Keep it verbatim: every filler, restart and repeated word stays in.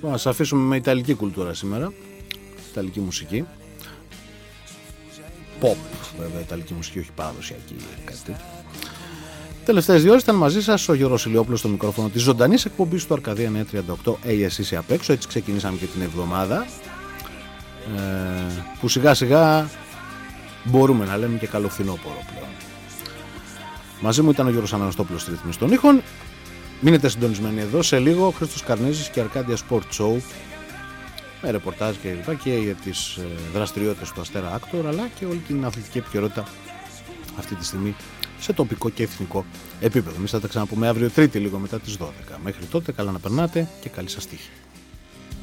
Ας αφήσουμε με ιταλική κουλτούρα σήμερα. Ιταλική μουσική. Pop, βέβαια, ιταλική μουσική, όχι παραδοσιακή, κάτι τέτοιο. Τελευταίες δύο ώρες ήταν μαζί σας ο Γιώργος Ηλιόπουλος στο μικρόφωνο της ζωντανής εκπομπής του Αρκαδία εννιακόσια τριάντα οκτώ έι ες είσαι απ' έξω. Έτσι ξεκινήσαμε και την εβδομάδα, ε, που σιγά σιγά μπορούμε να λέμε και καλό φθινόπωρο πλέον. Μαζί μου ήταν ο Γιώργος Αναγνωστόπουλος στη ρύθμιση των ήχων. Μείνετε συντονισμένοι εδώ. Σε λίγο ο Χρήστος Καρνίζης και Αρκάντια Sport Show με ρεπορτάζ και λοιπά και για τις δραστηριότητες του Αστέρα Άκτορ, αλλά και όλη την αθλητική επικαιρότητα αυτή τη στιγμή σε τοπικό και εθνικό επίπεδο. Εμείς θα τα ξαναπούμε αύριο Τρίτη λίγο μετά τις δώδεκα. Μέχρι τότε καλά να περνάτε και καλή σας τύχη.